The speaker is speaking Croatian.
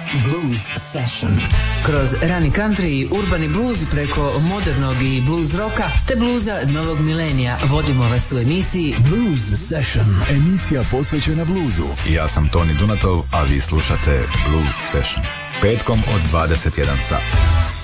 Blues Session. Kroz rani country i urbani blues preko modernog i blues roka te bluza novog milenija vodimo vas u emisiji Blues Session. Emisija posvećena bluzu. Ja sam Toni Dunatov, a vi slušate Blues Session. Petkom od 21 sat.